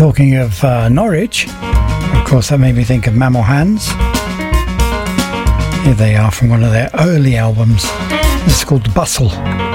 Talking of Norwich, of course that made me think of Mammal Hands. Here they are from one of their early albums. It's called Bustle.